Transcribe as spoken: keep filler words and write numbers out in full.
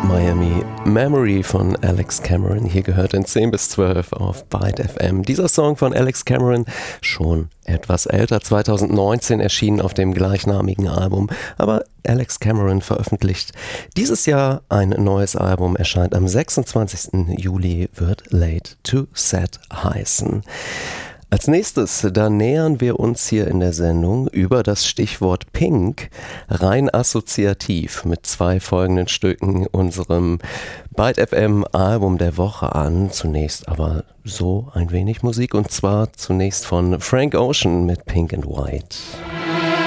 Miami. Memory von Alex Cameron. Hier gehört in zehn bis zwölf auf Byte F M. Dieser Song von Alex Cameron, schon etwas älter, zwanzig neunzehn erschienen auf dem gleichnamigen Album. Aber Alex Cameron veröffentlicht dieses Jahr ein neues Album, erscheint am sechsundzwanzigsten Juli, wird Late to Set heißen. Als nächstes, da nähern wir uns hier in der Sendung über das Stichwort Pink rein assoziativ mit zwei folgenden Stücken unserem Byte F M Album der Woche an. Zunächst aber so ein wenig Musik, und zwar zunächst von Frank Ocean mit Pink and White.